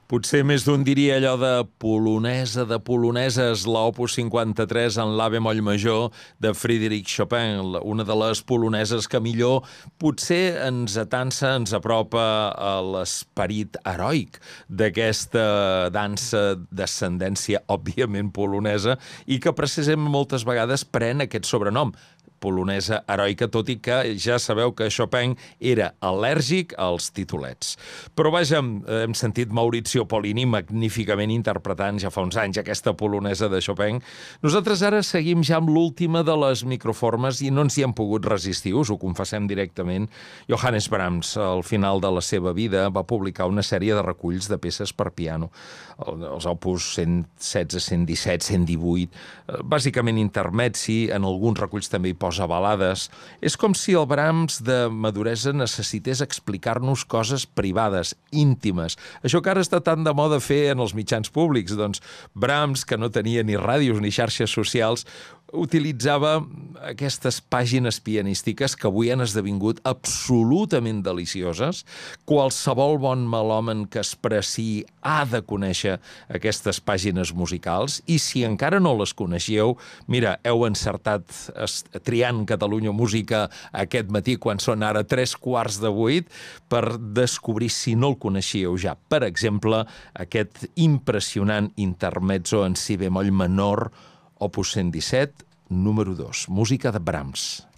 Potser més d'un diria allò de poloneses, l'Opus 53 en l'A bemoll major de Frédéric Chopin, una de les poloneses que millor potser ens atansa, ens apropa a l'esperit heroic d'aquesta dansa d'ascendència, òbviament polonesa, i que precisament moltes vegades pren aquest sobrenom, polonesa heroica, tot i que ja sabeu que Chopin era al·lèrgic als titulets. Però vaja, hem sentit Maurizio Pollini magníficament interpretant ja fa uns anys aquesta polonesa de Chopin. Nosaltres ara seguim ja amb l'última de les microformes i no ens hi hem pogut resistir, us ho confessem directament. Johannes Brahms, al final de la seva vida, va publicar una sèrie de reculls de peces per piano, els opus 116, 117, 118, bàsicament intermets, sí, en alguns reculls també hi posa balades. És com si el Brahms de maduresa necessités explicar-nos coses privades, íntimes. Això que ara està tan de moda fer en els mitjans públics, doncs Brahms, que no tenia ni ràdios ni xarxes socials, utilitzava aquestes pàgines pianístiques que avui han esdevingut absolutament delicioses. Qualsevol bon melòman que es preciï ha de conèixer aquestes pàgines musicals i si encara no les coneixeu, mira, heu encertat triant Catalunya Música aquest matí quan són ara 7:45 per descobrir, si no el coneixíeu ja, per exemple, aquest impressionant intermezzo en si bemoll menor, Opus 117, número 2, música de Brahms.